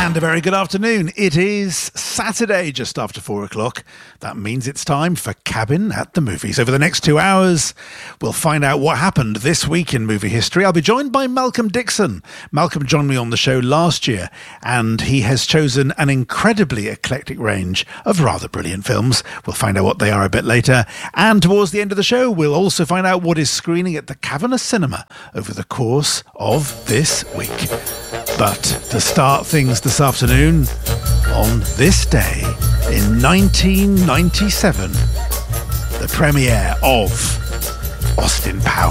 And a very good afternoon. It is Saturday, just after 4 o'clock. That means it's time for Cabin at the Movies. Over the next 2 hours, we'll find out what happened this week in movie history. I'll be joined by Malcolm Dixon. Malcolm joined me on the show last year, and he has chosen an incredibly eclectic range of rather brilliant films. We'll find out what they are a bit later. And towards the end of the show, we'll also find out what is screening at the Cavernous Cinema over the course of this week. But to start things this afternoon, on this day in 1997, the premiere of Austin Powers.